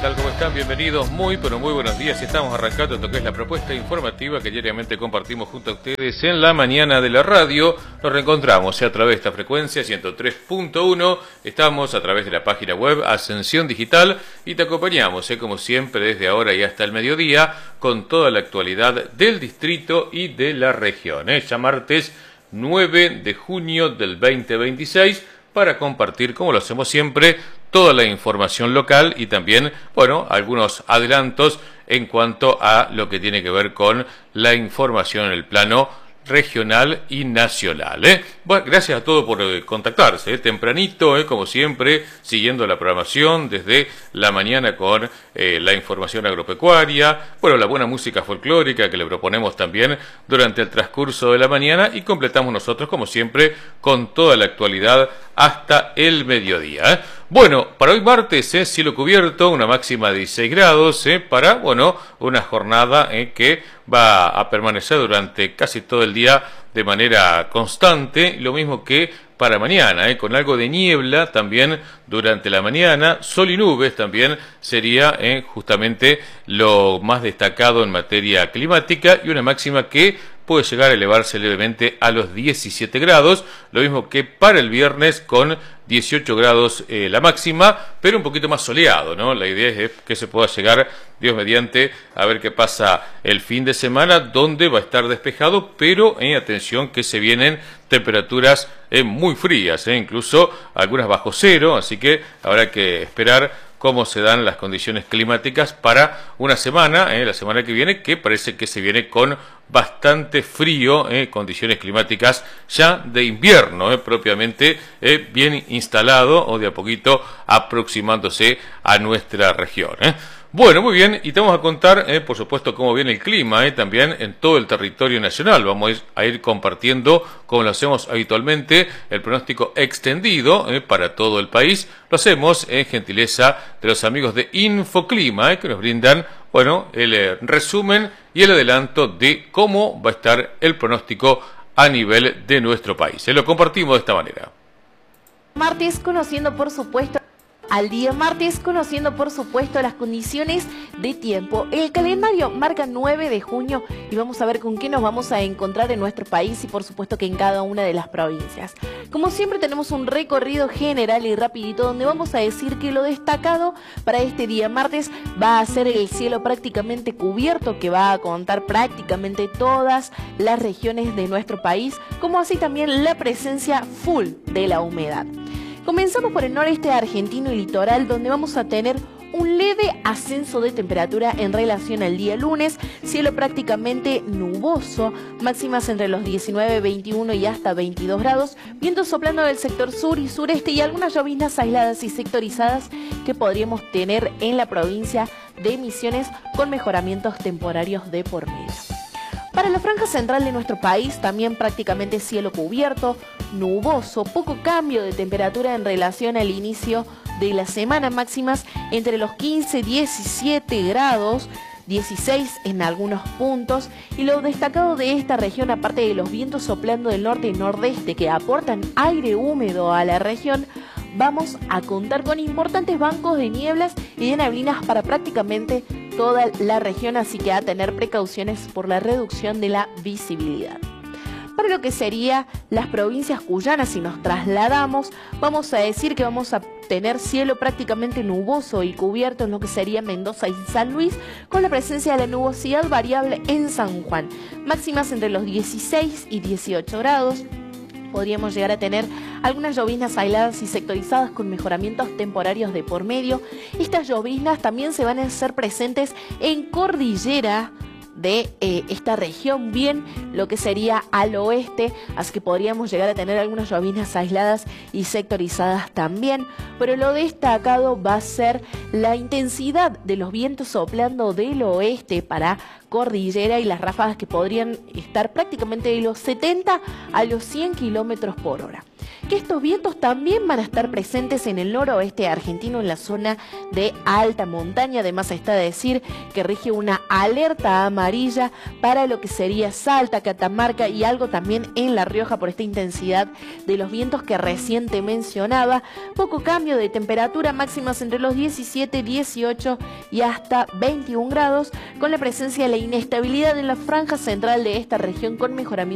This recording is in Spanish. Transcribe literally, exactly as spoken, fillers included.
tal? ¿Cómo están? Bienvenidos, muy pero muy buenos días. Estamos arrancando lo que es la propuesta informativa que diariamente compartimos junto a ustedes en la mañana de la radio. Nos reencontramos a través de esta frecuencia ciento tres punto uno. Estamos a través de la página web Ascensión Digital y te acompañamos, ¿eh? como siempre, desde ahora y hasta el mediodía con toda la actualidad del distrito y de la región. ¿eh? Ya martes nueve de junio del veinte veintiséis para compartir, como lo hacemos siempre, toda la información local y también, bueno, algunos adelantos en cuanto a lo que tiene que ver con la información en el plano regional y nacional. ¿eh? Bueno, gracias a todos por eh, contactarse, ¿eh? tempranito, ¿eh? como siempre, siguiendo la programación desde la mañana con eh, la información agropecuaria, bueno, la buena música folclórica que le proponemos también durante el transcurso de la mañana y completamos nosotros, como siempre, con toda la actualidad hasta el mediodía. ¿eh? Bueno, para hoy martes, ¿eh? cielo cubierto, una máxima de dieciséis grados, ¿eh? para, bueno, una jornada ¿eh? que va a permanecer durante casi todo el día de manera constante, lo mismo que para mañana, ¿eh? con algo de niebla también durante la mañana, sol y nubes también sería ¿eh? justamente lo más destacado en materia climática y una máxima que puede llegar a elevarse levemente a los diecisiete grados, lo mismo que para el viernes con dieciocho grados eh, la máxima, pero un poquito más soleado, ¿no? La idea es que se pueda llegar, Dios mediante, a ver qué pasa el fin de semana, donde va a estar despejado, pero eh, atención que se vienen temperaturas eh, muy frías, eh, incluso algunas bajo cero, así que habrá que esperar cómo se dan las condiciones climáticas para una semana, eh, la semana que viene, que parece que se viene con bastante frío, eh, condiciones climáticas ya de invierno, eh, propiamente eh, bien instalado o de a poquito aproximándose a nuestra región. Eh. Bueno, muy bien, y te vamos a contar, eh, por supuesto, cómo viene el clima eh, también en todo el territorio nacional. Vamos a ir, a ir compartiendo, como lo hacemos habitualmente, el pronóstico extendido eh, para todo el país. Lo hacemos en gentileza de los amigos de Infoclima, eh, que nos brindan, bueno, el eh, resumen y el adelanto de cómo va a estar el pronóstico a nivel de nuestro país. Eh, lo compartimos de esta manera. Martes, conociendo por supuesto al día martes, conociendo por supuesto las condiciones de tiempo. El calendario marca nueve de junio y vamos a ver con qué nos vamos a encontrar en nuestro país y por supuesto que en cada una de las provincias. Como siempre tenemos un recorrido general y rapidito donde vamos a decir que lo destacado para este día martes va a ser el cielo prácticamente cubierto, que va a contar prácticamente todas las regiones de nuestro país, como así también la presencia full de la humedad. Comenzamos por el noreste argentino y litoral, donde vamos a tener un leve ascenso de temperatura en relación al día lunes, cielo prácticamente nuboso, máximas entre los diecinueve, veintiuno y hasta veintidós grados, vientos soplando del sector sur y sureste y algunas lloviznas aisladas y sectorizadas que podríamos tener en la provincia de Misiones con mejoramientos temporarios de por medio. Para la franja central de nuestro país, también prácticamente cielo cubierto, nuboso, poco cambio de temperatura en relación al inicio de la semana, máximas entre los quince, diecisiete grados, dieciséis en algunos puntos, y lo destacado de esta región, aparte de los vientos soplando del norte y nordeste que aportan aire húmedo a la región, vamos a contar con importantes bancos de nieblas y de neblinas para prácticamente toda la región, así que a tener precauciones por la reducción de la visibilidad. Para lo que sería las provincias cuyanas, si nos trasladamos, vamos a decir que vamos a tener cielo prácticamente nuboso y cubierto en lo que sería Mendoza y San Luis, con la presencia de la nubosidad variable en San Juan. Máximas entre los dieciséis y dieciocho grados. Podríamos llegar a tener algunas lloviznas aisladas y sectorizadas con mejoramientos temporarios de por medio. Estas lloviznas también se van a hacer presentes en cordillera de eh, esta región, bien lo que sería al oeste, así que podríamos llegar a tener algunas lloviznas aisladas y sectorizadas también, pero lo destacado va a ser la intensidad de los vientos soplando del oeste para cordillera y las ráfagas que podrían estar prácticamente de los setenta a los cien kilómetros por hora. Que estos vientos también van a estar presentes en el noroeste argentino, en la zona de alta montaña. Además está de decir que rige una alerta amarilla amarilla para lo que sería Salta, Catamarca y algo también en La Rioja por esta intensidad de los vientos que recién te mencionaba. Poco cambio de temperatura, máximas entre los diecisiete, dieciocho y hasta veintiún grados, con la presencia de la inestabilidad en la franja central de esta región con mejoramiento